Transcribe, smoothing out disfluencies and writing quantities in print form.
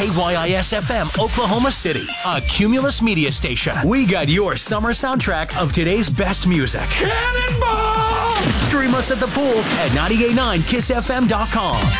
KYIS-FM, Oklahoma City, a Cumulus media station. We got your summer soundtrack of today's best music. Cannonball! Stream us at the pool at 989kissfm.com.